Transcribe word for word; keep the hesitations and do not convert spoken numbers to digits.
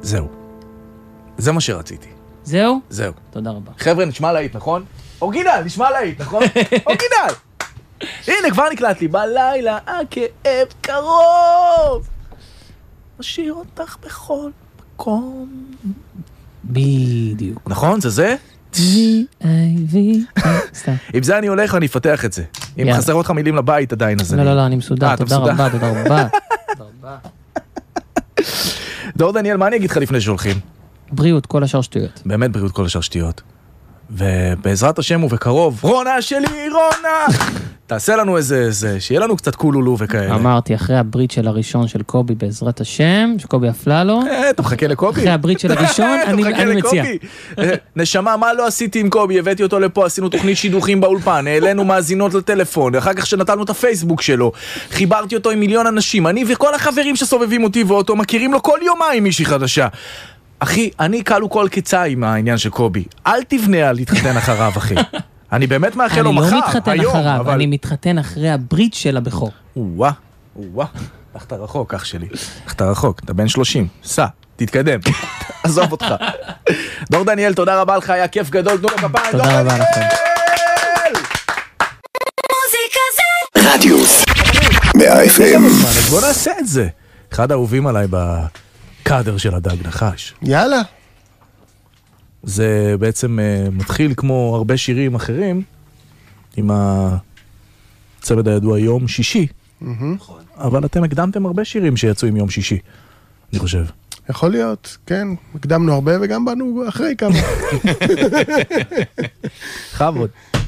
זהו. זה מה שרציתי. זהו? זהו. תודה רבה. חבר'ה, נשמע להיט, נכון? אורגינל, נשמע להיט, נכון? אורגינל! הנה, כבר נקלט לי. בלילה, הכאב קרוב. משאיר אותך בכל מקום. בדיוק. נכון? זה זה? וי, איי, וי, סתם. עם זה אני הולך ואני אפתח את זה. אם יאללה. חסר אותך מילים לבית עדיין, אז לא, אני... לא, לא, אני מסודר. אה, אתה תודה מסודר? רבה, תודה רבה. תודה רבה. דור דניאל, מה אני אגיד לך לפני שהולכים? בריאות, כל השאר שטויות. באמת בריאות כל השאר שטויות. ובעזרת השם ובקרוב, רונה שלי, רונה! תעשה לנו איזה, איזה, שיהיה לנו קצת קולולו וכאלה. אמרתי, אחרי הברית של הראשון של קובי בעזרת השם, שקובי אפללו, אה, אתה מחכה לקובי? אחרי הברית של הראשון, אתה אני מחכה אני מציע. לקובי? אה, נשמה, מה לא עשיתי עם קובי? הבאתי אותו לפה, עשינו תוכנית שידוכים באולפן, העלינו מאזינות לטלפון, אחר כך שנתנו את הפייסבוק שלו, חיברתי אותו עם מיליון אנשים, אני וכל החברים שסובבים אותי ואותו מכירים לו כל יומיים מישהי חדשה. אחי, אני קלו כל קיצה עם העניין של קובי. אל תבנה על להתחתן אחריו, אחי. אני באמת מאחל לו מחר, אני לא מתחתן היום, אחריו, אבל... אני מתחתן אחרי הברית של הבכור. וואה, וואה. הלכת רחוק, אח שלי. הלכת רחוק, אתה בן שלושים. סע, תתקדם. עזוב אותך. דור דניאל, תודה רבה לך, היה כיף גדול. תנו לו כפיים, דור תודה רבה דניאל! לכם. רדיוס מאה אף אם. אז בוא נעשה את זה. אחד האהובים עליי בקאדר של הדג נחש. יאללה. זה בעצם uh, מתחיל כמו הרבה שירים אחרים, עם הצמד הידוע יום שישי. אבל אתם הקדמתם הרבה שירים שיצאו עם יום שישי, אני חושב. יכול להיות, כן. הקדמנו הרבה וגם באנו אחרי כמה. חבוד.